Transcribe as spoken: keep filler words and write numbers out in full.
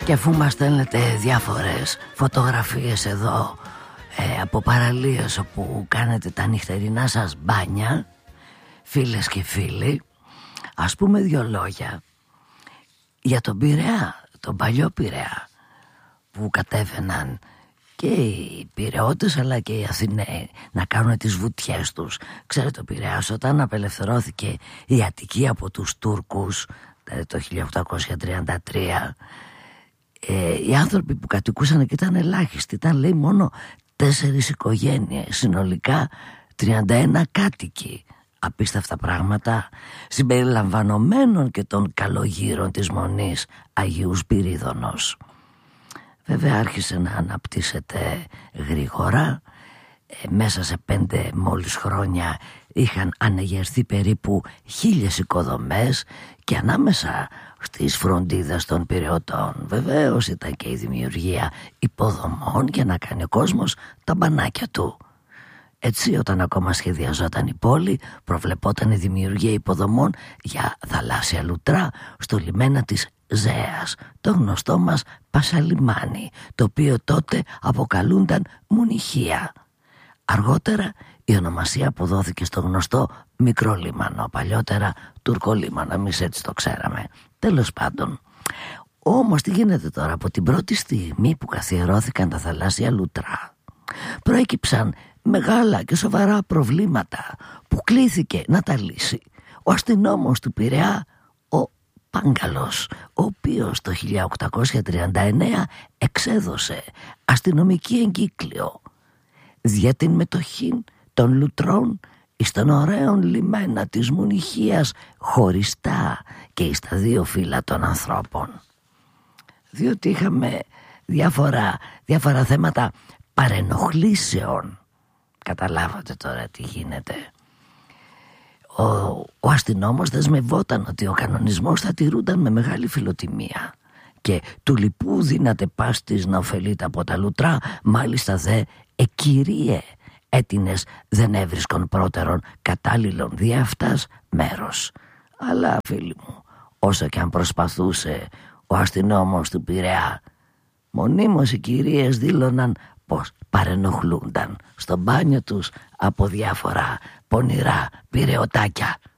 Και αφού μας στέλνετε διάφορες φωτογραφίες εδώ ε, από παραλίες όπου κάνετε τα νυχτερινά σας μπάνια, φίλες και φίλοι, ας πούμε δύο λόγια για τον Πειραιά, τον παλιό Πειραιά, που κατέβαιναν και οι Πειραιώτες αλλά και οι Αθηναίοι να κάνουν τις βουτιές τους. Ξέρετε, ο Πειραιάς όταν απελευθερώθηκε η Αττική από τους Τούρκους το χίλια οκτακόσια τριάντα τρία, ε, οι άνθρωποι που κατοικούσαν εκεί ήταν ελάχιστοι. Ήταν, λέει, μόνο τέσσερις οικογένειες, συνολικά τριάντα ένα κάτοικοι. Απίστευτα πράγματα, συμπεριλαμβανομένων και των καλογύρων της Μονής Αγίου Σπυρίδωνος. Βέβαια άρχισε να αναπτύσσεται γρήγορα. ε, Μέσα σε πέντε μόλις χρόνια είχαν ανεγερθεί περίπου χίλιες οικοδομές και ανάμεσα στις φροντίδες των Πειραιωτών βεβαίως ήταν και η δημιουργία υποδομών για να κάνει ο κόσμος τα μπανάκια του. Έτσι, όταν ακόμα σχεδιαζόταν η πόλη, προβλεπόταν η δημιουργία υποδομών για θαλάσσια λουτρά στο λιμένα της Ζέας, το γνωστό μας Πασαλιμάνι, το οποίο τότε αποκαλούνταν Μουνιχία. Αργότερα η ονομασία αποδόθηκε στο γνωστό Μικρό Λίμανο, παλιότερα Τουρκολίμανο, εμείς έτσι το ξέραμε. Τέλος πάντων, όμως τι γίνεται τώρα? Από την πρώτη στιγμή που καθιερώθηκαν τα θαλάσσια λουτρά, προέκυψαν μεγάλα και σοβαρά προβλήματα που κλήθηκε να τα λύσει ο αστυνόμος του Πειραιά, ο Πάγκαλος, ο οποίος το χίλια οκτακόσια τριάντα εννέα εξέδωσε αστυνομική εγκύκλιο για την μετοχή των λουτρών εις τον ωραίον λιμένα της Μουνιχίας, χωριστά και εις τα δύο φύλλα των ανθρώπων. Διότι είχαμε διάφορα, διάφορα θέματα παρενοχλήσεων. Καταλάβατε τώρα τι γίνεται. Ο, ο αστυνόμος δεσμευόταν ότι ο κανονισμός θα τηρούνταν με μεγάλη φιλοτιμία και του λοιπού δύναται πάστης να ωφελείται από τα λουτρά. Μάλιστα δε εκυρίε έτινες δεν έβρισκον πρώτερον κατάλληλον δι' αυτάς μέρος. Αλλά φίλοι μου, όσο και αν προσπαθούσε ο αστυνόμος του Πειραιά, μονίμως οι κυρίες δήλωναν πως παρενοχλούνταν στο μπάνιο τους από διάφορα πονηρά πειραιωτάκια.